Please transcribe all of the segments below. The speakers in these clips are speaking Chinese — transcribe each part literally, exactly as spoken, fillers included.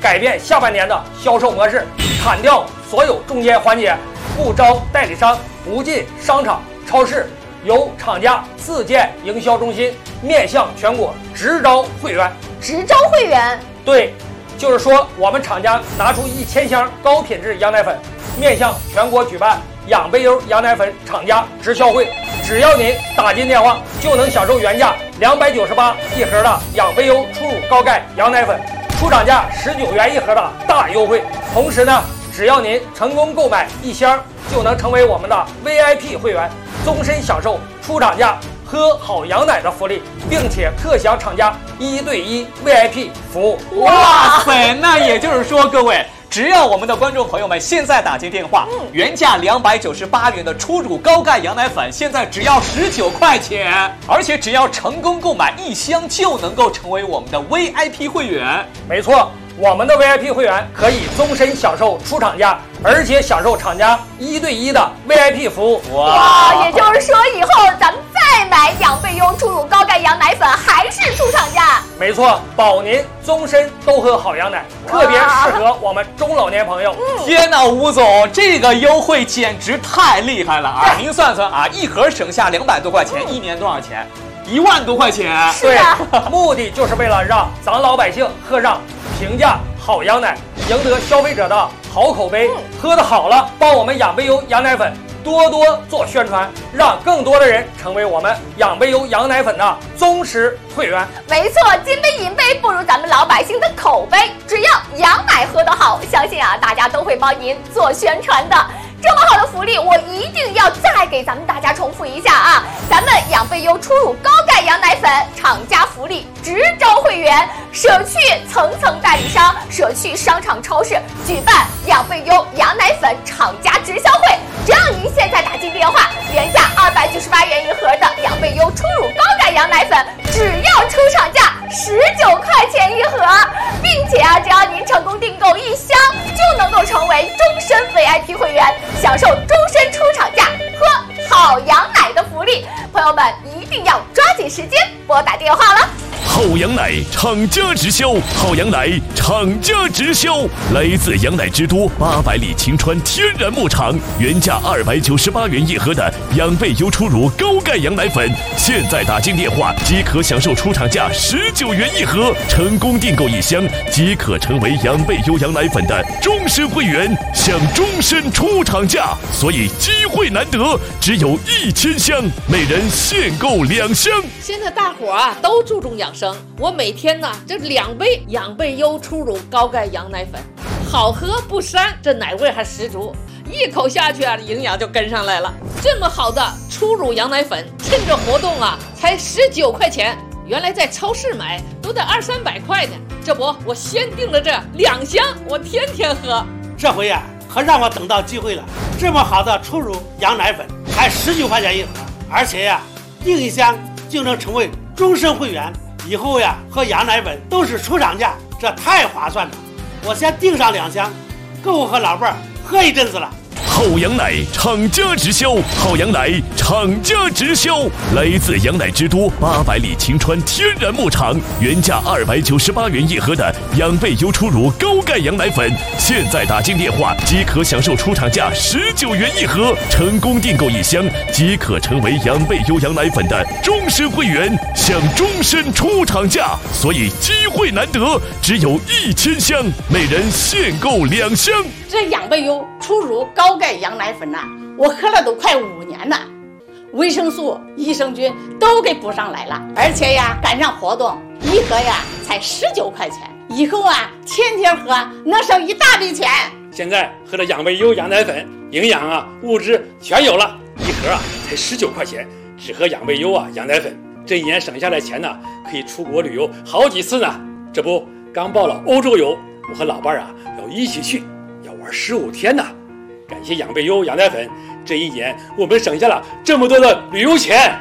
改变下半年的销售模式，砍掉所有中间环节，不招代理商，不进商场、超市，由厂家自建营销中心，面向全国直招会员。 直招会员？ 对，就是说我们厂家拿出一千箱高品质羊奶粉，面向全国举办养贝优羊奶粉厂家直销会。只要您打进电话，就能享受原价两百九十八一盒的养贝优初乳高钙羊奶粉，出厂价十九元一盒的大优惠。同时呢，只要您成功购买一箱，就能成为我们的 V I P 会员，终身享受出厂价喝好羊奶的福利，并且特享厂家一对一 V I P 服务。 哇塞，那也就是说，各位，只要我们的观众朋友们现在打进电话，嗯、原价两百九十八元的初乳高钙羊奶粉，现在只要十九块钱，而且只要成功购买一箱，就能够成为我们的 V I P 会员。 没错，我们的 V I P 会员可以终身享受出厂价，而且享受厂家一对一的 V I P 服务。 哇，也就是说以后咱们再买养贝优初乳高钙羊奶粉还是出厂价。 没错，保您终身都喝好羊奶，特别适合我们中老年朋友。 嗯、天哪，吴总，这个优惠简直太厉害了啊！您算算啊，一盒省下两百多块钱，嗯、一年多少钱？一万多块钱。 对，目的就是为了让咱老百姓喝上平价好羊奶，赢得消费者的好口碑。嗯、喝得好了，帮我们养贝优羊奶粉多多做宣传，让更多的人成为我们养贝优羊奶粉的忠实会员。 没错，金杯银杯不如咱们老百姓的口碑，只要羊奶喝得好，相信啊大家都会帮您做宣传的。这么好的福利，我一定要再给咱们大家重复一下啊！咱们养贝优初乳高钙羊奶粉厂家福利直招会员，舍去层层代理商，舍去商场超市，举办养贝优羊奶粉厂家直销会。只要您现在打进电话，原价二百九十八元一盒的养贝优初乳高钙羊奶粉，只要出厂价十九块钱一盒，并且啊，只要您成功订购一箱，就能够成为终身 V I P 会员，享受终身出厂价喝好羊奶的福利。朋友们一定要抓紧时间拨打电话了。 好羊奶厂家直销，好羊奶厂家直销，来自羊奶之都八百里秦川天然牧场，原价二百九十八元一盒的养贝优初乳高钙羊奶粉，现在打进电话即可享受出厂价十九元一盒，成功订购一箱即可成为养贝优羊奶粉的终身会员，享终身出厂价，所以机会难得，只有一千箱，每人限购两箱。 现在大伙啊都注重养生，我每天呢这两杯养贝优初乳高钙羊奶粉，好喝不膻，这奶味还十足，一口下去啊，营养就跟上来了。这么好的初乳羊奶粉，趁着活动啊，才十九块钱，原来在超市买都得二三百块呢。这不，我先订了这两箱，我天天喝。 这回呀、啊，可让我等到机会了。这么好的初乳羊奶粉，才十九块钱一盒，而且呀，订一箱就能成为终身会员。以后呀，喝羊奶粉都是出厂价，这太划算了。我先订上两箱，够我和老伴儿喝一阵子了。 好羊奶厂家直销，好羊奶厂家直销，来自羊奶之都八百里秦川天然牧场，原价二百九十八元一盒的养贝优初乳高钙羊奶粉，现在打进电话即可享受出厂价十九元一盒，成功订购一箱即可成为养贝优羊奶粉的终身会员，享终身出厂价，所以机会难得，只有一千箱，每人限购两箱。 这养贝优初乳高钙羊奶粉呐、啊，我喝了都快五年了，维生素、益生菌都给补上来了，而且呀，赶上活动，一盒呀才十九块钱，以后啊天天喝能省一大笔钱。 现在喝了养贝优羊奶粉，营养啊物质全有了，一盒啊才十九块钱，只喝养贝优啊羊奶粉，这一年省下来钱呢，可以出国旅游好几次呢。这不刚报了欧洲游，我和老伴啊要一起去。玩十五天呢，感谢养贝优羊奶粉，这一年我们省下了这么多的旅游钱。 好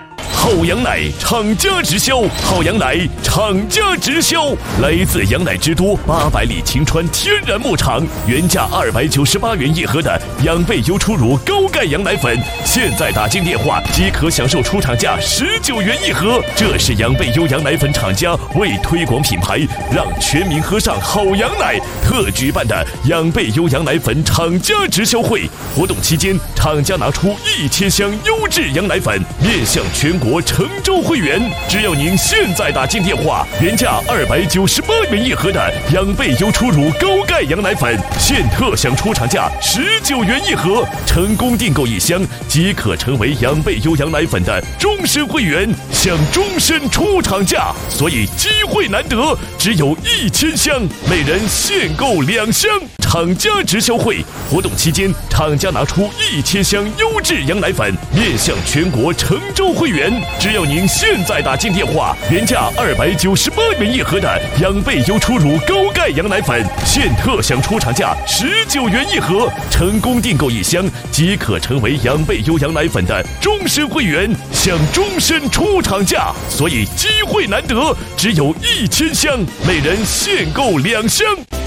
好羊奶厂家直销，好羊奶厂家直销，来自羊奶之都八百里晴川天然牧场，原价二百九十八元一盒的养贝优初乳高钙羊奶粉，现在打进电话即可享受出厂价十九元一盒。这是养贝优羊奶粉厂家为推广品牌，让全民喝上好羊奶特举办的养贝优羊奶粉厂家直销会。活动期间，厂家拿出一千箱优质羊奶粉，面向全国成州会员。只要您现在打进电话，原价二百九十八元一盒的养贝优初乳高钙羊奶粉，现特享出厂价十九元一盒。成功订购一箱即可成为养贝优羊奶粉的终身会员，享终身出厂价。所以机会难得，只有一千箱，每人限购两箱。厂家直销会活动期间，厂家拿出一千箱优质羊奶粉，面向全国成州会员。只要您现在打进电话，原价二百九十八元一盒的养贝优初乳高钙羊奶粉，现特享出厂价十九元一盒。成功订购一箱即可成为养贝优羊奶粉的终身会员，享终身出厂价。所以机会难得，只有一千箱，每人限购两箱。